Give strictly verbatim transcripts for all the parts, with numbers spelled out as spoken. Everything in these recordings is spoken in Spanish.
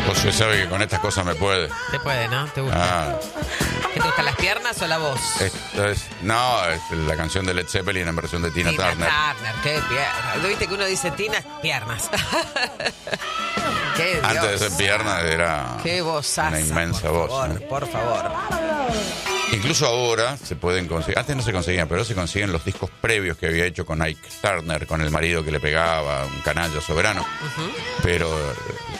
José sabe que con estas cosas me puede. Te puede, ¿no? ¿Te gusta? Ah, ¿Qué te gustan las piernas o la voz? esto es, no, es la canción de Led Zeppelin en versión de Tina, Tina Turner. Turner, qué piernas. ¿No viste que uno dice Tina? Piernas. Qué Antes Dios. de ser pierna era Qué vozaza. una inmensa por voz. favor, ¿eh? por favor. Incluso ahora se pueden conseguir, antes no se conseguían, pero se consiguen los discos previos que había hecho con Ike Turner, con el marido que le pegaba, un canalla soberano. Uh-huh. Pero eh,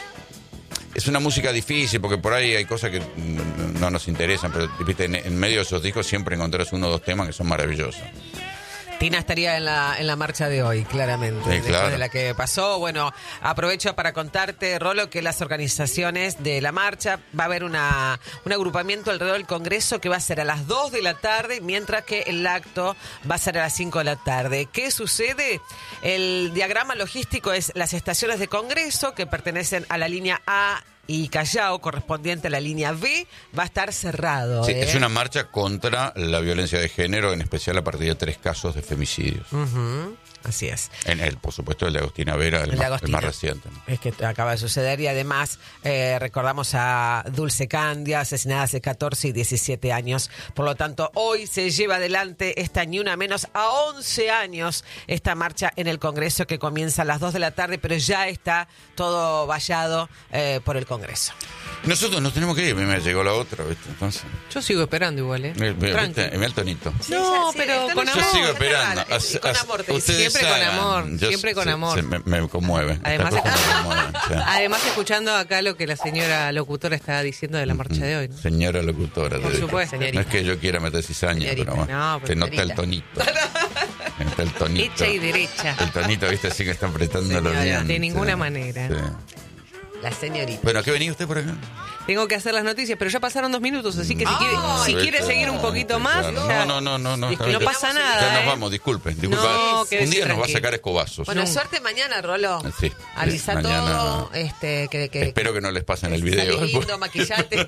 es una música difícil porque por ahí hay cosas que no nos interesan, pero viste, en, en medio de esos discos siempre encontrás uno o dos temas que son maravillosos. Tina estaría en la, en la marcha de hoy, claramente. Sí, después claro. de la que pasó. Bueno, aprovecho para contarte, Rolo, que las organizaciones de la marcha, va a haber una, un agrupamiento alrededor del Congreso que va a ser a las dos de la tarde, mientras que el acto va a ser a las cinco de la tarde. ¿Qué sucede? El diagrama logístico es las estaciones de Congreso que pertenecen a la línea A y Callao, correspondiente a la línea B, va a estar cerrado. Sí, ¿eh? es una marcha contra la violencia de género, en especial a partir de tres casos de femicidios. Uh-huh. Así es. En el, por supuesto, el de Agostina Vera, el, El de más, Agostina. el más reciente, ¿no? Es que acaba de suceder y además eh, recordamos a Dulce Candia, asesinada hace catorce y diecisiete años. Por lo tanto, hoy se lleva adelante esta Ni Una Menos a once años, esta marcha en el Congreso que comienza a las dos de la tarde, pero ya está todo vallado eh, por el Congreso. Nosotros nos tenemos que ir, me llegó la otra, ¿viste? Entonces, Yo sigo esperando igual, ¿eh? eh, Tranqui. ¿viste? Mira el tonito. No, sí, pero está con bien. Yo amor. sigo esperando. Con As- amor, as- te dice. ustedes Siempre con hagan. amor, Yo siempre con sí, amor. sí, me, me conmueve. Además, Estas cosas me conmueven, sí. Además, escuchando acá lo que la señora locutora estaba diciendo de la marcha de hoy, ¿no? Señora locutora. Por te digo. supuesto, No es que yo quiera meter cizaña, Señorita. pero bueno, No, pero se nota el señorita. tonito. Se nota el tonito. Hecha y derecha. El tonito, viste, así que está apretándolo Señora, bien. de ninguna sí, manera. sí. La señorita. Bueno, ¿a qué venía usted por acá? Tengo que hacer las noticias, pero ya pasaron dos minutos, así que si Ay, quiere, si Viste, quiere seguir un poquito más, claro. ya- No, no, no, no. Disculpe, está bien. no pasa nada, Ya nos ¿eh? vamos, disculpen. disculpen. No, quédese un día nos va a tranquilo. sacar escobazos. Bueno, No. suerte mañana, Rolo. Sí, sí, Avisa mañana- todo. Este, que, que, Espero que no les pasen que el video. salís lindo, maquillate.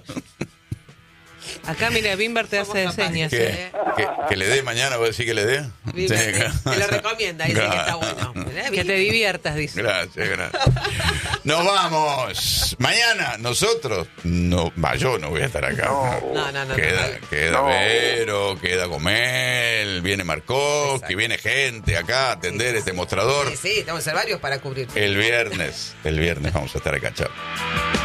acá, mira, Bimber te hace Somos señas. ¿Qué? ¿eh? ¿Que, que le dé mañana? ¿Voy a decir que le dé? Vive, Sí, te, te lo recomienda, dice que está Claro. bueno. ¿Eh? Que te diviertas, dice. Gracias, gracias. Nos vamos. Mañana nosotros, no, va, yo no voy a estar acá. No, no, no, Queda, no. queda No. Vero, queda Gomel, viene Markovsky, Exacto. viene gente acá a atender Sí, este sí. mostrador. Sí, sí, tenemos que ser varios para cubrir. El viernes, el viernes vamos a estar acá, chao.